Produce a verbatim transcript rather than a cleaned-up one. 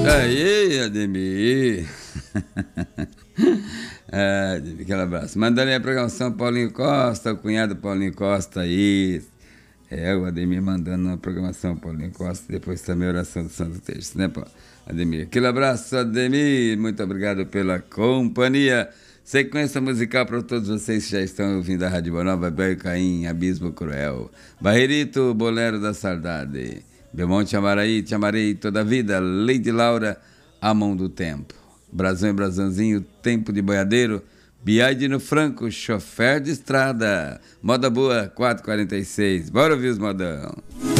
Aí, Ademir. É, Ademir, aquele abraço. Mandando aí a programação Paulinho Costa, o cunhado Paulinho Costa aí. É, o Ademir mandando a programação Paulinho Costa, depois também a oração do Santo Texto, né, Ademir? Aquele abraço, Ademir. Muito obrigado pela companhia. Sequência musical para todos vocês que já estão ouvindo a Rádio Boa Nova, Bel Caim, Abismo Cruel, Barreirito, Bolero da Saudade, Belmonte Amaraí, Te Amarei Toda a Vida, Lady Laura, A Mão do Tempo, Brasão e Brasãozinho, Tempo de Boiadeiro, Biade no Franco, Chofer de Estrada, Moda Boa, quatro e quarenta e seis. Bora ouvir os modão.